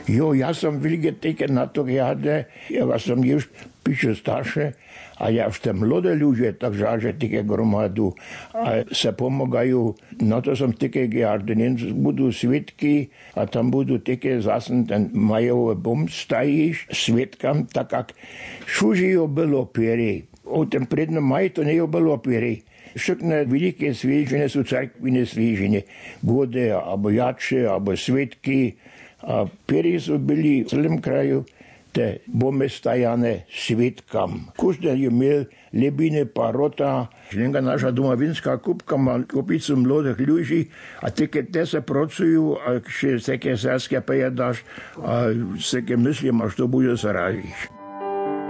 Jo, ja som veľké také na to jade, ja som už píše staršie, a ja už tam mladé ľudia, takže že také gromadu a sa pomagajú. Na to som také jade, budú svedky a tam budú také zase ten majové bom stajíš svedkam, tak jak šužijo bylo pieri. O ten prednom maj to nie bylo pieri. Všechny veľké svíženie sú cerkvine svíženie. Gode, alebo jače, alebo svedky. A pieri sú byli v celém kraju te bomy stajané svedkam. Každý je měl lebine parota. Ženka naša domovinská kupka má kupicu mladých ľudí a te sa pracujú a keď sa sérske pejedáš a sa myslí, že to bude sa radíš.